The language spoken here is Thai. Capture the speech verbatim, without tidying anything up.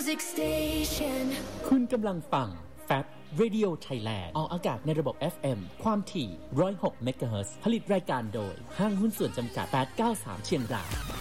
Music Station คุณกำลังฟัง แฟบ Radio Thailand ออกอากาศในระบบ เอฟ เอ็ม ความถี่ หนึ่งร้อยหก เมกะเฮิรตซ์ ผลิตรายการโดยห้างหุ้นส่วนจำกัดแปดเก้าสามเชียงราย